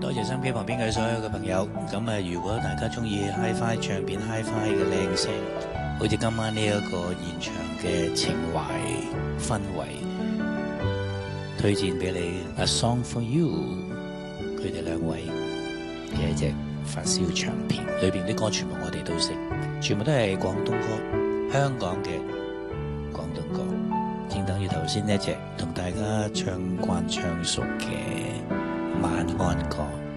多謝收音機旁邊嘅所有嘅朋友。咁如果大家中意 Hi-Fi 唱片 Hi-Fi 嘅靚聲，好似今晚呢一個現場嘅情懷氛圍，推薦俾你 A Song For You， 佢哋兩位嘅一隻發燒唱片，裏邊啲歌全部我哋都識，全部都係廣東歌，香港嘅廣東歌，正等於頭先呢一隻同大家唱慣唱熟嘅晚安歌。